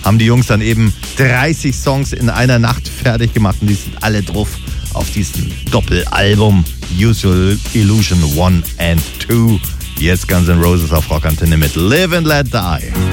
haben die Jungs dann eben 30 Songs in einer Nacht fertig gemacht und die sind alle drauf auf diesem Doppelalbum Usual Illusion 1 and 2. Jetzt Guns N' Roses auf Rockantenne mit Live and Let Die.